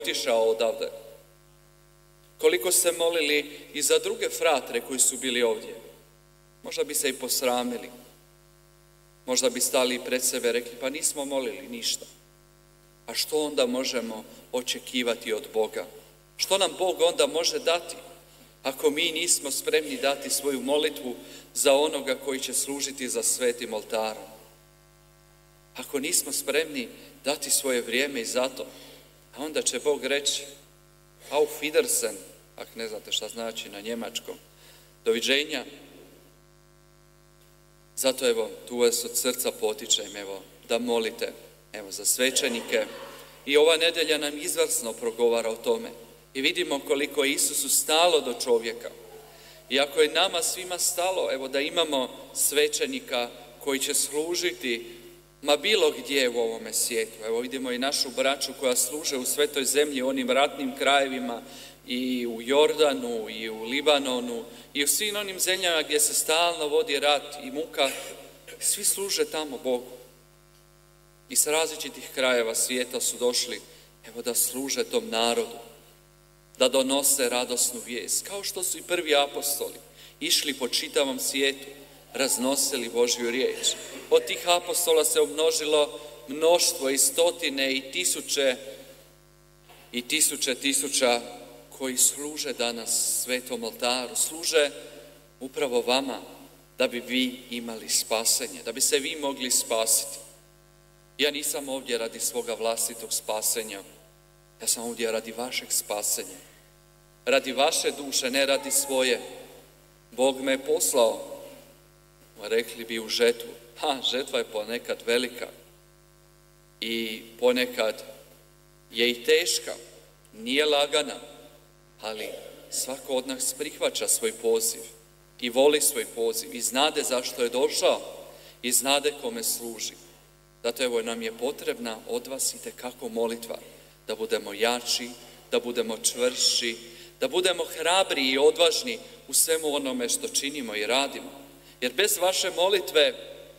otišao odavde. Koliko ste molili i za druge fratre koji su bili ovdje. Možda bi se i posramili. Možda bi stali pred sebe i rekli, pa nismo molili ništa. A što onda možemo očekivati od Boga? Što nam Bog onda može dati ako mi nismo spremni dati svoju molitvu za onoga koji će služiti za svetim oltarom? Ako nismo spremni dati svoje vrijeme i za to, a onda će Bog reći, auf Wiedersehen, ako ne znate šta znači na njemačkom, doviđenja. Zato evo, tu vas od srca potičem, evo, da molite, evo, za svećenike. I ova nedjelja nam izvrsno progovara o tome. I vidimo koliko je Isusu stalo do čovjeka. I ako je nama svima stalo, evo, da imamo svećenika koji će služiti ma bilo gdje u ovome svijetu. Evo, vidimo i našu braću koja služe u Svetoj zemlji, u onim ratnim krajevima, i u Jordanu, i u Libanonu, i u svim onim zemljama gdje se stalno vodi rat i muka. Svi služe tamo Bogu. I s različitih krajeva svijeta su došli, evo, da služe tom narodu, da donose radosnu vijest, kao što su i prvi apostoli išli po čitavom svijetu, raznosili Božju riječ. Od tih apostola se umnožilo mnoštvo i stotine i tisuće tisuća koji služe danas svetom oltaru, služe upravo vama, da bi vi imali spasenje, da bi se vi mogli spasiti. Ja nisam ovdje radi svoga vlastitog spasenja, ja sam ovdje radi vašeg spasenja, radi vaše duše, ne radi svoje. Bog me je poslao, rekli bi, u žetvu. Žetva je ponekad velika i ponekad je i teška, nije lagana, ali svako od nas prihvaća svoj poziv i voli svoj poziv i znade zašto je došao i znade kome služi. Zato evo nam je potrebna od vas itekako molitva, da budemo jači, da budemo čvršći, da budemo hrabri i odvažni u svemu onome što činimo i radimo. Jer bez vaše molitve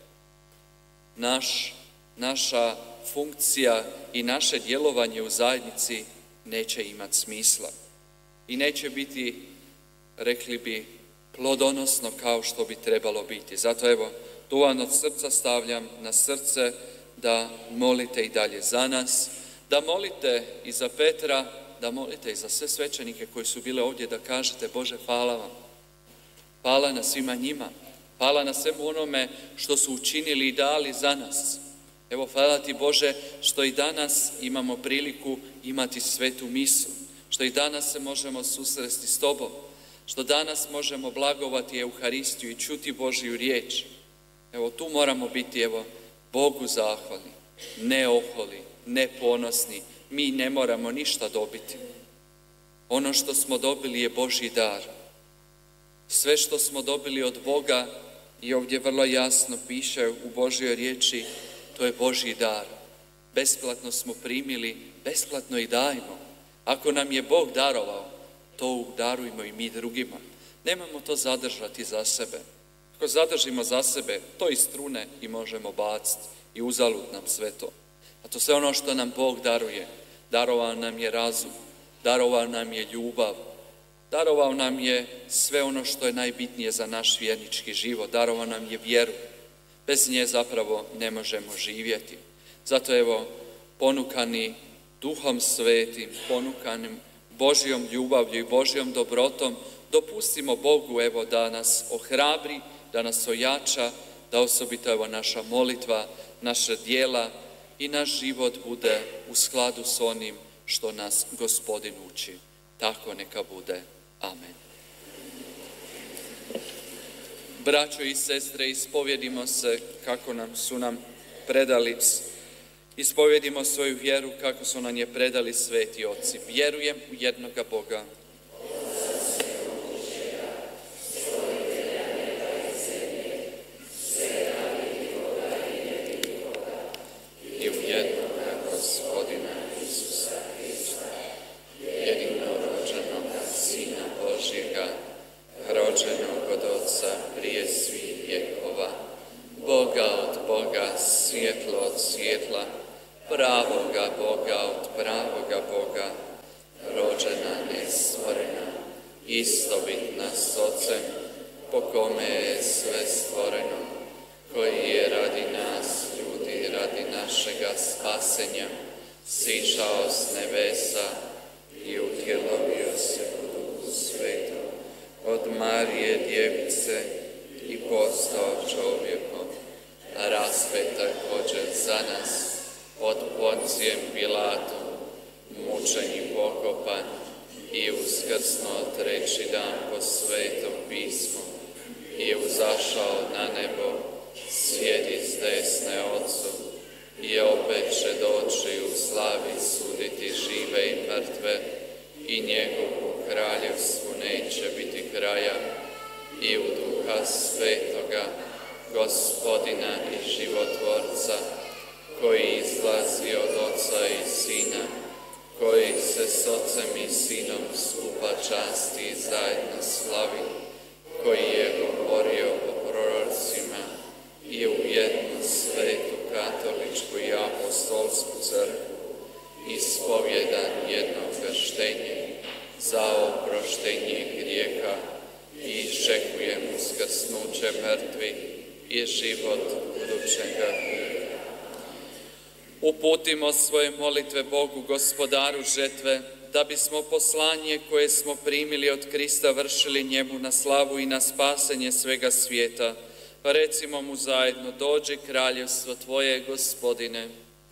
naša funkcija i naše djelovanje u zajednici neće imati smisla i neće biti, rekli bi, plodonosno kao što bi trebalo biti. Zato evo, tu vam od srca stavljam na srce da molite i dalje za nas, da molite i za Petra, da molite i za sve svećenike koji su bile ovdje, da kažete, Bože, hvala vam. Hvala na svima njima. Hvala na svemu onome što su učinili i dali za nas. Evo, hvala ti, Bože, što i danas imamo priliku imati svetu misu, što i danas se možemo susresti s Tobom, što danas možemo blagovati Euharistiju i čuti Božju riječ. Evo, tu moramo biti, evo, Bogu zahvalni, ne oholi, ne ponosni. Mi ne moramo ništa dobiti. Ono što smo dobili je Božji dar. Sve što smo dobili od Boga, i ovdje vrlo jasno piše u Božjoj riječi, to je Božji dar. Besplatno smo primili, besplatno i dajmo. Ako nam je Bog darovao, to darujmo i mi drugima. Nemojmo to zadržati za sebe. Ako zadržimo za sebe, to iz strune i možemo baciti i uzalud nam sve to. A to sve ono što nam Bog daruje. Darovao nam je razum, darovao nam je ljubav, darovao nam je sve ono što je najbitnije za naš vjernički život, darovao nam je vjeru. Bez nje zapravo ne možemo živjeti. Zato evo, ponukani Duhom Svetim, ponukanim Božjom ljubavlju i Božjom dobrotom, dopustimo Bogu, evo, da nas ohrabri, da nas ojača, da osobito, evo, naša molitva, naša djela i naš život bude u skladu s onim što nas Gospodin uči. Tako neka bude. Amen. Braćo i sestre, ispovjedimo se kako su nam predali, ispovjedimo svoju vjeru kako su nam je predali sveti oci. Vjerujem u jednoga Boga, i u jednoga Gospodina Isusa Hrista, jedinorođenoga Sina Božjega, rođenog od Otca prije svih vjekova, Boga od Boga, svjetlo od svjetla, pravoga Boga od pravoga Boga, istovitna s Otcem, po kome je sve stvoreno, koji je radi nas, ljudi, radi našega spasenja, sišao s nebesa i utjelovio se u Duhu Svetom od Marije Djevice i postao čovjekom, a raspet također za nas pod Poncijem Pilatom, mučen i pokopan i uskrsnuo treći dan po Svetom pismu i uzašao na nebo, sjedi s desne Otcu i opet će doći u slavi suditi žive i mrtve i njegovu kraljevstvu neće biti kraja i u Duha Svetoga, Gospodina i životvorca, koji izlazi od Oca i Sina, koji se s Ocem i Sinom skupa časti i zajedno slavi, koji je govorio o prorocima i u jednu svetu katoličku i apostolsku crkvu, ispovjedan jedno krštenje za oproštenje grijeha i iščekujem uskrsnuće mrtvih i život budućega vijeka. Uputimo svoje molitve Bogu, Gospodaru žetve, da bismo poslanje koje smo primili od Krista vršili njemu na slavu i na spasenje svega svijeta. Recimo mu zajedno: dođi kraljevstvo Tvoje, Gospodine.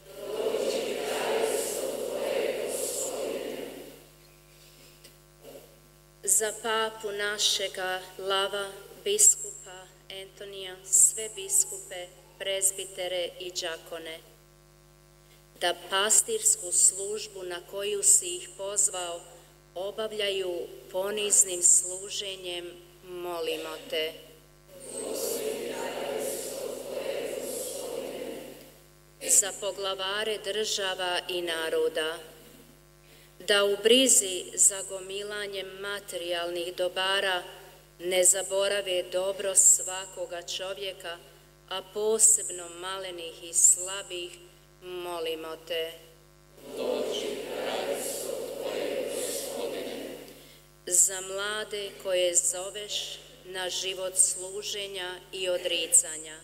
Za papu našega Lava, biskupa Antonija, sve biskupe, prezbitere i đakone, da pastirsku službu na koju si ih pozvao obavljaju poniznim služenjem, molimo te. Za poglavare država i naroda, da u brizi za gomilanjem materijalnih dobara ne zaborave dobro svakoga čovjeka, a posebno malenih i slabih, molimo te. Dođi kraljevstvo Tvoje, Gospodine. Za mlade koje zoveš na život služenja i odricanja,